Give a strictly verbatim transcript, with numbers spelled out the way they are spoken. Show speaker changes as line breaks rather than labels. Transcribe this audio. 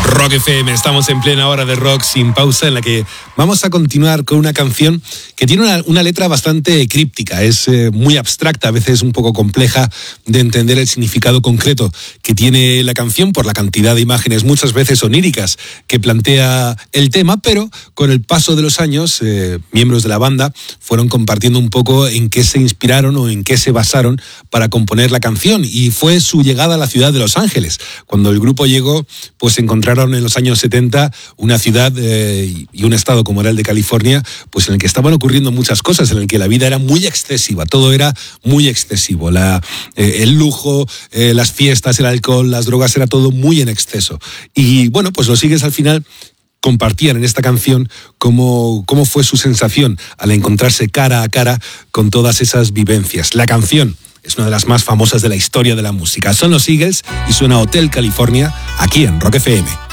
Rock F M, estamos en plena hora de rock sin pausa, en la que vamos a continuar con una canción que tiene una, una letra bastante críptica, es eh, muy abstracta, a veces un poco compleja de entender el significado concreto que tiene la canción por la cantidad de imágenes, muchas veces oníricas, que plantea el tema, pero con el paso de los años, eh, miembros de la banda fueron compartiendo un poco en qué se inspiraron o en qué se basaron para componer la canción, y fue su llegada a la ciudad de Los Ángeles. Cuando el grupo llegó, pues encontraron en los años setenta una ciudad eh, y un estado como era el de California, pues en el que estaban ocurriendo muchas cosas, en el que la vida era muy excesiva, todo era muy excesivo, la, eh, el lujo, eh, las fiestas, el alcohol, las drogas, era todo muy en exceso. Y bueno, pues los Eagles al final compartían en esta canción cómo, cómo fue su sensación al encontrarse cara a cara con todas esas vivencias. La canción es una de las más famosas de la historia de la música. Son los Eagles y suena Hotel California aquí en Rock F M.